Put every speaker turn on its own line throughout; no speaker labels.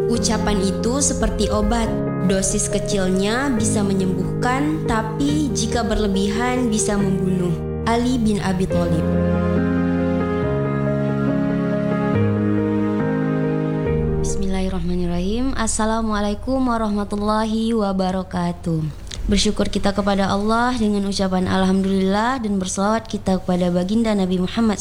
Ucapan itu seperti obat. Dosis kecilnya bisa menyembuhkan, tapi jika berlebihan bisa membunuh. Ali bin Abi Thalib. Bismillahirrahmanirrahim. Assalamualaikum warahmatullahi wabarakatuh. Bersyukur kita kepada Allah dengan ucapan Alhamdulillah, dan berselawat kita kepada baginda Nabi Muhammad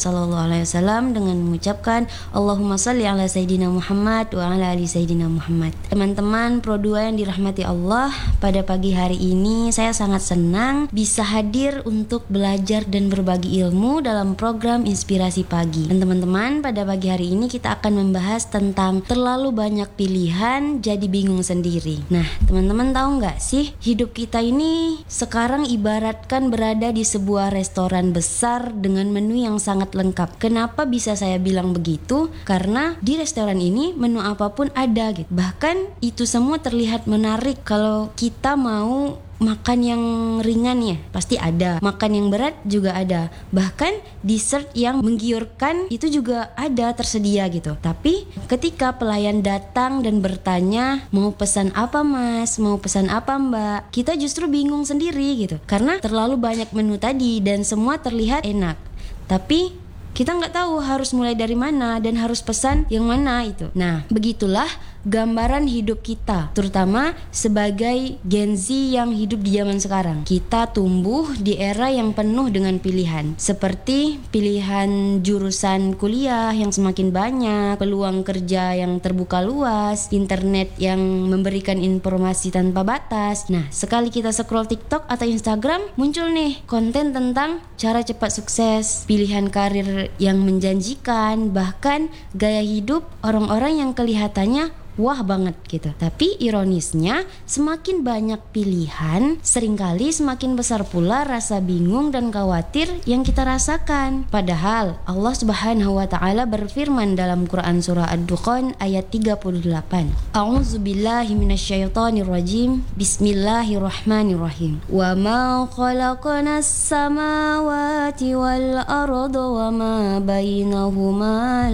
SAW dengan mengucapkan Allahumma salli ala Sayyidina Muhammad wa ala ali Sayyidina Muhammad. Teman-teman Pro 2 yang dirahmati Allah, pada pagi hari ini saya sangat senang bisa hadir untuk belajar dan berbagi ilmu dalam program Inspirasi Pagi. Dan teman-teman, pada pagi hari ini kita akan membahas tentang terlalu banyak pilihan jadi bingung sendiri. Nah, teman-teman tahu nggak sih, hidup kita ini sekarang ibaratkan berada di sebuah restoran besar dengan menu yang sangat lengkap. Kenapa bisa saya bilang begitu? Karena di restoran ini menu apapun ada gitu. Bahkan itu semua terlihat menarik. Kalau kita mau makan yang ringan ya pasti ada, makan yang berat juga ada, bahkan dessert yang menggiurkan itu juga ada tersedia gitu. Tapi ketika pelayan datang dan bertanya, mau pesan apa mas, mau pesan apa mbak, kita justru bingung sendiri gitu, karena terlalu banyak menu tadi dan semua terlihat enak, tapi kita nggak tahu harus mulai dari mana dan harus pesan yang mana itu. Nah, begitulah gambaran hidup kita, terutama sebagai Gen Z yang hidup di zaman sekarang. Kita tumbuh di era yang penuh dengan pilihan, seperti pilihan jurusan kuliah yang semakin banyak, peluang kerja yang terbuka luas, internet yang memberikan informasi tanpa batas. Nah, sekali kita scroll TikTok atau Instagram, muncul nih konten tentang cara cepat sukses, pilihan karir yang menjanjikan, bahkan gaya hidup orang-orang yang kelihatannya wah banget gitu. Tapi ironisnya, semakin banyak pilihan, seringkali semakin besar pula rasa bingung dan khawatir yang kita rasakan. Padahal Allah Subhanahu wa taala berfirman dalam Quran surah Ad-Dukhan ayat 38. A'udzubillahi minasyaitonirrajim. Bismillahirrahmanirrahim. Wa ma khalaqnas samawati wal arda wa ma bainahuma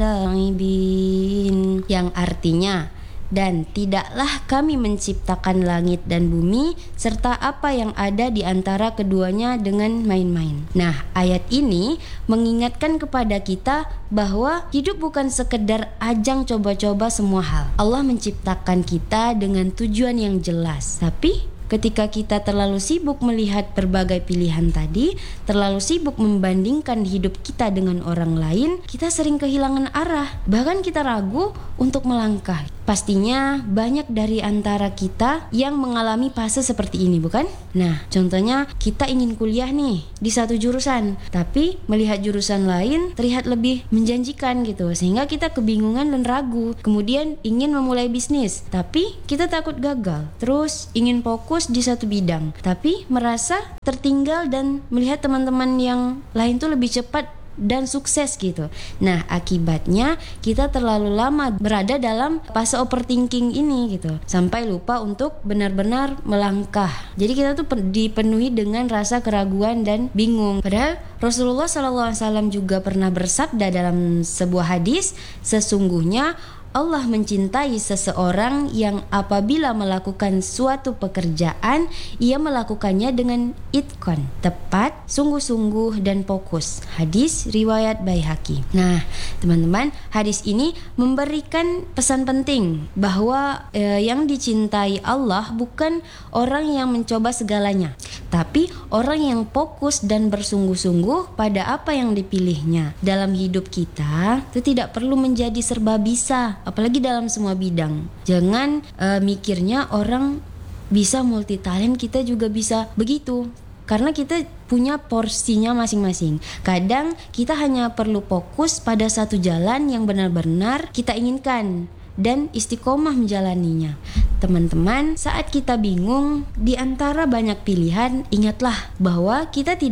la'ibin. Yang artinya, dan tidaklah kami menciptakan langit dan bumi serta apa yang ada di antara keduanya dengan main-main. Nah, ayat ini mengingatkan kepada kita bahwa hidup bukan sekedar ajang coba-coba semua hal. Allah menciptakan kita dengan tujuan yang jelas. Tapi ketika kita terlalu sibuk melihat berbagai pilihan tadi, terlalu sibuk membandingkan hidup kita dengan orang lain, kita sering kehilangan arah. Bahkan kita ragu untuk melangkah. Pastinya banyak dari antara kita yang mengalami fase seperti ini, bukan? Nah, contohnya kita ingin kuliah nih di satu jurusan, tapi melihat jurusan lain terlihat lebih menjanjikan gitu, sehingga kita kebingungan dan ragu. Kemudian ingin memulai bisnis, tapi kita takut gagal. Terus ingin fokus di satu bidang, tapi merasa tertinggal dan melihat teman-teman yang lain tuh lebih cepat dan sukses gitu. Nah, akibatnya kita terlalu lama berada dalam fase overthinking ini gitu, sampai lupa untuk benar-benar melangkah. Jadi kita tuh dipenuhi dengan rasa keraguan dan bingung. Padahal Rasulullah SAW juga pernah bersabda dalam sebuah hadis, sesungguhnya Allah mencintai seseorang yang apabila melakukan suatu pekerjaan, ia melakukannya dengan itqan, tepat, sungguh-sungguh dan fokus. Hadis riwayat Baihaqi. Nah, teman-teman, hadis ini memberikan pesan penting bahwa yang dicintai Allah bukan orang yang mencoba segalanya, tapi orang yang fokus dan bersungguh-sungguh pada apa yang dipilihnya. Dalam hidup kita itu tidak perlu menjadi serba bisa, apalagi dalam semua bidang. Jangan mikirnya orang bisa multi talent, kita juga bisa begitu. Karena kita punya porsinya masing-masing. Kadang kita hanya perlu fokus pada satu jalan yang benar-benar kita inginkan dan istiqomah menjalaninya. Teman-teman, saat kita bingung di antara banyak pilihan, ingatlah bahwa kita tidak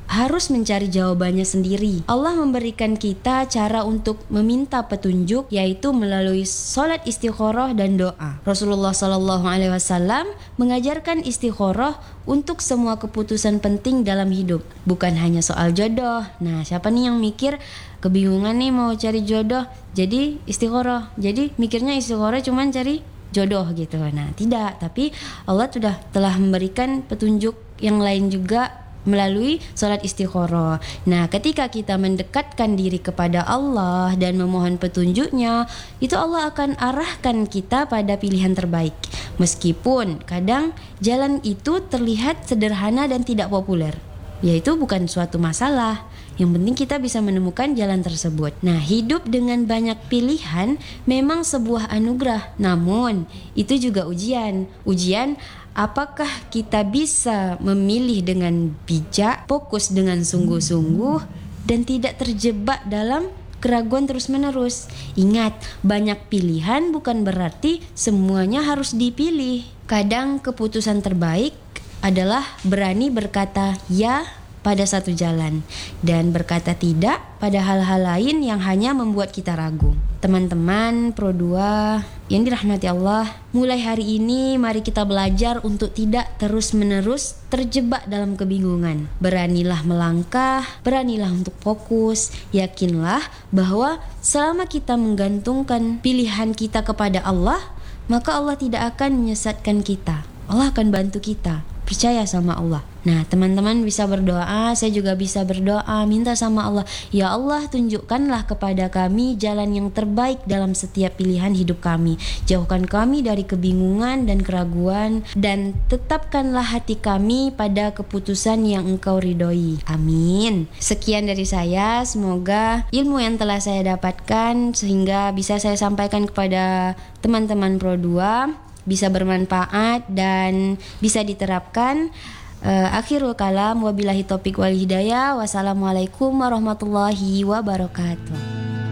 harus mencari jawabannya sendiri. Allah memberikan kita cara untuk meminta petunjuk, yaitu melalui sholat istikharah dan doa. Rasulullah SAW mengajarkan istikharah untuk semua keputusan penting dalam hidup, bukan hanya soal jodoh. Nah, siapa nih yang mikir kebingungan nih mau cari jodoh, jadi istikharah. Jadi mikirnya istikharah cuman cari jodoh gitu. Nah, tidak, tapi Allah telah memberikan petunjuk yang lain juga melalui sholat istikharah. Nah, ketika kita mendekatkan diri kepada Allah dan memohon petunjuknya, itu Allah akan arahkan kita pada pilihan terbaik. Meskipun kadang jalan itu terlihat sederhana dan tidak populer, yaitu bukan suatu masalah. Yang penting kita bisa menemukan jalan tersebut. Nah, hidup dengan banyak pilihan memang sebuah anugerah. Namun, itu juga ujian. Apakah kita bisa memilih dengan bijak, fokus dengan sungguh-sungguh, dan tidak terjebak dalam keraguan terus-menerus? Ingat, banyak pilihan bukan berarti semuanya harus dipilih. Kadang keputusan terbaik adalah berani berkata ya pada satu jalan dan berkata tidak pada hal-hal lain yang hanya membuat kita ragu. Teman-teman Pro 2 yang dirahmati Allah, mulai hari ini mari kita belajar untuk tidak terus-menerus terjebak dalam kebingungan. Beranilah melangkah, beranilah untuk fokus. Yakinlah bahwa selama kita menggantungkan pilihan kita kepada Allah, maka Allah tidak akan menyesatkan kita. Allah akan bantu kita. Percaya sama Allah. Nah, teman-teman bisa berdoa, saya juga bisa berdoa, minta sama Allah, ya Allah, tunjukkanlah kepada kami jalan yang terbaik dalam setiap pilihan hidup kami. Jauhkan kami dari kebingungan dan keraguan, dan tetapkanlah hati kami pada keputusan yang Engkau ridhoi. Amin. Sekian dari saya, semoga ilmu yang telah saya dapatkan sehingga bisa saya sampaikan kepada teman-teman Pro 2 bisa bermanfaat dan bisa diterapkan. Akhirul kalam, wabillahi taufiq wal hidayah. Wassalamualaikum warahmatullahi wabarakatuh.